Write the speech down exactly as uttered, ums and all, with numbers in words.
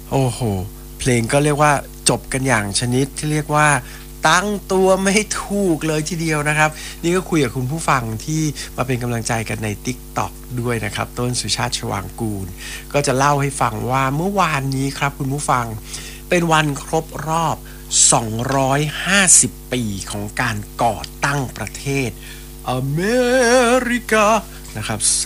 โอ้โหเพลงก็เรียกว่าจบกันอย่างชนิดที่เรียกว่าตั้งตัวไม่ถูกเลยทีเดียวนะครับนี่ก็คุยกับคุณผู้ฟังที่มาเป็นกำลังใจกันใน TikTok ด้วยนะครับต้นสุชาติชวางกูลก็จะเล่าให้ฟังว่าเมื่อวานนี้ครับคุณผู้ฟังเป็นวันครบรอบสองร้อยห้าสิบปีของการก่อตั้งประเทศอเมริกานะครับ